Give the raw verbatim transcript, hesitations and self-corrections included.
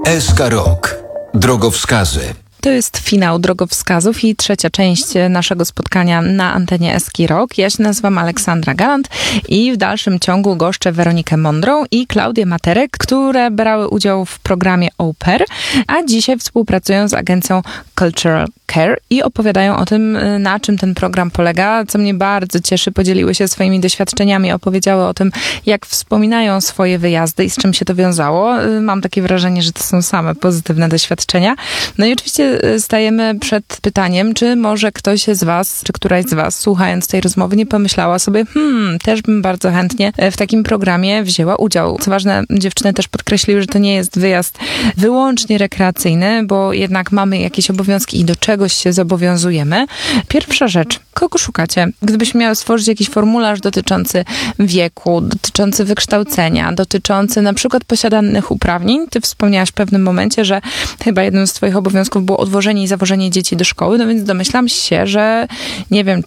S K Rock. Drogowskazy. To jest finał drogowskazów i trzecia część naszego spotkania na antenie S K Rock. Ja się nazywam Aleksandra Galant i w dalszym ciągu goszczę Weronikę Mądrą i Klaudię Materek, które brały udział w programie Au Pair, a dzisiaj współpracują z agencją Cultural Care i opowiadają o tym, na czym ten program polega, co mnie bardzo cieszy. Podzieliły się swoimi doświadczeniami, opowiedziały o tym, jak wspominają swoje wyjazdy i z czym się to wiązało. Mam takie wrażenie, że to są same pozytywne doświadczenia. No i oczywiście stajemy przed pytaniem, czy może ktoś z was, czy któraś z was, słuchając tej rozmowy, nie pomyślała sobie, hmm, też bym bardzo chętnie w takim programie wzięła udział. Co ważne, dziewczyny też podkreśliły, że to nie jest wyjazd wyłącznie rekreacyjny, bo jednak mamy jakieś obowiązki i do czegoś się zobowiązujemy. Pierwsza rzecz, kogo szukacie? Gdybyśmy miały stworzyć jakiś formularz dotyczący wieku, dotyczący wykształcenia, dotyczący na przykład posiadanych uprawnień, ty wspomniałaś w pewnym momencie, że chyba jednym z twoich obowiązków było odwożenie i zawożenie dzieci do szkoły, no więc domyślam się, że nie wiem,